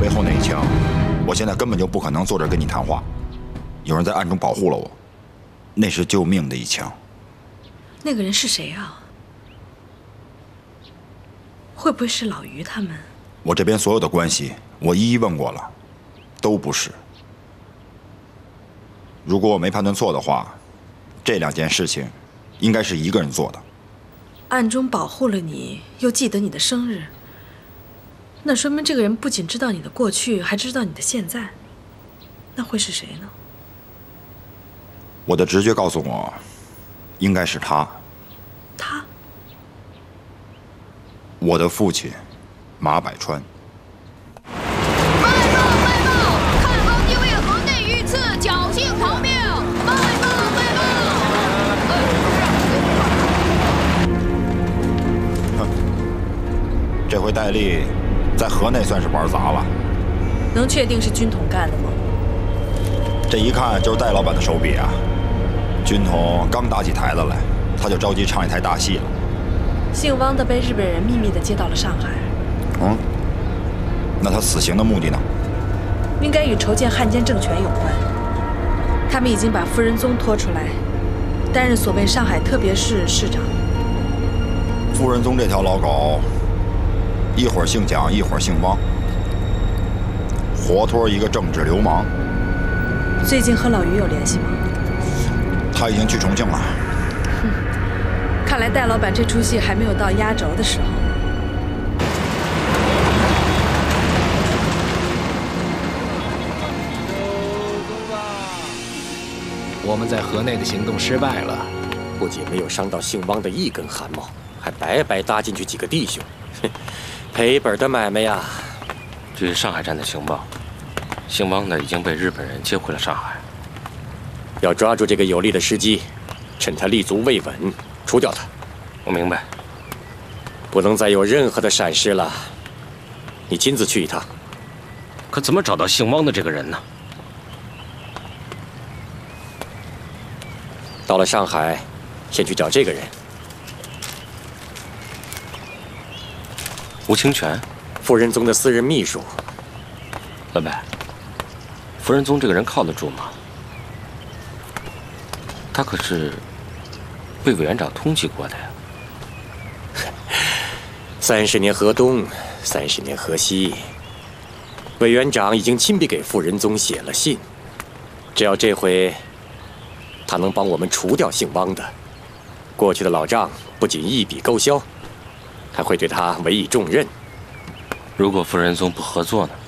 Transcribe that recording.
背后那一枪，我现在根本就不可能坐这儿跟你谈话。有人在暗中保护了我，那是救命的一枪。 那个人是谁啊？会不会是老于他们？ 我这边所有的关系，我一一问过了，都不是。如果我没判断错的话，这2件事情应该是一个人做的。 暗中保护了你，又记得你的生日，那说明这个人不仅知道你的过去，还知道你的现在。那会是谁呢？ 我的直觉告诉我，应该是他。 他？ 我的父亲，马百川。 快报！看好机位河内遇刺，侥幸逃命！快报！ 哼，这回戴笠在河内算是玩砸了。 能确定是军统干的吗？ 这一看就是戴老板的手笔啊！军统刚搭起台子来，他就着急唱一台大戏了。 姓汪的被日本人秘密地接到了上海。 嗯，那他死刑的目的呢？ 应该与筹建汉奸政权有关。他们已经把傅仁宗拖出来，担任所谓上海特别市市长。 傅仁宗这条老狗，一会儿姓蒋，一会儿姓汪，活脱一个政治流氓。 最近和老于有联系吗？ 他已经去重庆了。 看来戴老板这出戏还没有到压轴的时候。 我们在河内的行动失败了， 不仅没有伤到姓汪的一根汗毛，还白白搭进去几个弟兄，赔本的买卖呀！ 据上海站的情报，姓汪的已经被日本人接回了上海。 要抓住这个有利的时机，趁他立足未稳，除掉他。 我明白， 不能再有任何的闪失了。你亲自去一趟。 可怎么找到姓汪的这个人呢？ 到了上海，先去找这个人。 吴清泉， 傅仁宗的私人秘书。 老板，傅仁宗这个人靠得住吗？他可是被委员长通缉过的呀。 30年河东，30年河西。委员长已经亲笔给傅仁宗写了信，只要这回他能帮我们除掉姓汪的，过去的老账不仅一笔勾销，还会对他委以重任。 如果傅仁宗不合作呢？